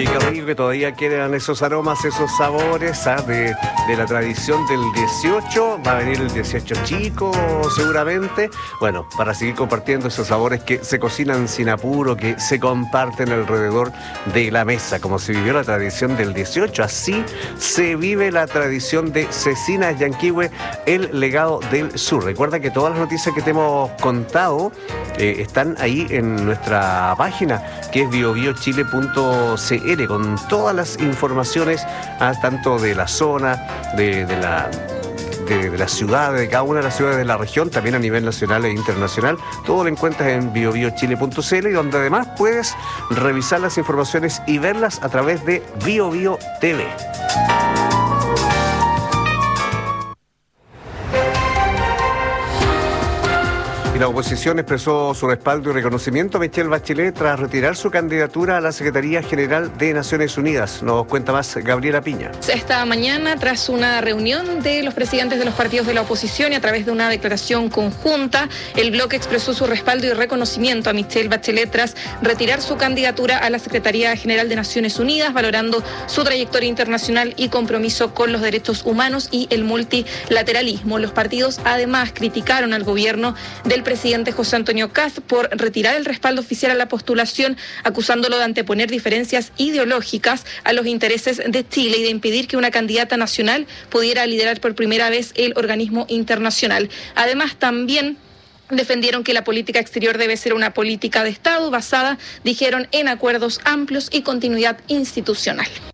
Oye, qué rico que todavía quedan esos aromas, esos sabores de la tradición del 18. Va a venir el 18 chico, seguramente. Bueno, para seguir compartiendo esos sabores que se cocinan sin apuro, que se comparten alrededor de la mesa, como se vivió la tradición del 18. Así se vive la tradición de Cecinas Llanquihue, el legado del sur. Recuerda que todas las noticias que te hemos contado están ahí en nuestra página, que es biobiochile.cl, con todas las informaciones, tanto de la zona, de la ciudad, de cada una de las ciudades de la región, también a nivel nacional e internacional. Todo lo encuentras en biobiochile.cl, y donde además puedes revisar las informaciones y verlas a través de BioBio TV. La oposición expresó su respaldo y reconocimiento a Michelle Bachelet tras retirar su candidatura a la Secretaría General de Naciones Unidas. Nos cuenta más Gabriela Piña. Esta mañana, tras una reunión de los presidentes de los partidos de la oposición y a través de una declaración conjunta, el bloque expresó su respaldo y reconocimiento a Michelle Bachelet tras retirar su candidatura a la Secretaría General de Naciones Unidas, valorando su trayectoria internacional y compromiso con los derechos humanos y el multilateralismo. Los partidos además criticaron al gobierno del presidente José Antonio Kast por retirar el respaldo oficial a la postulación, acusándolo de anteponer diferencias ideológicas a los intereses de Chile y de impedir que una candidata nacional pudiera liderar por primera vez el organismo internacional. Además, también defendieron que la política exterior debe ser una política de Estado basada, dijeron, en acuerdos amplios y continuidad institucional.